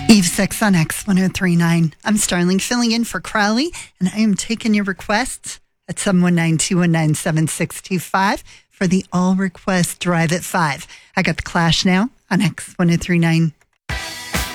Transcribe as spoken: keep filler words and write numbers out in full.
Eve six on X one oh three point nine. I'm Starling filling in for Crowley, and I am taking your requests at seven one nine, two one nine, seven six two five for the all request drive at five. I got the Clash now on X one oh three point nine.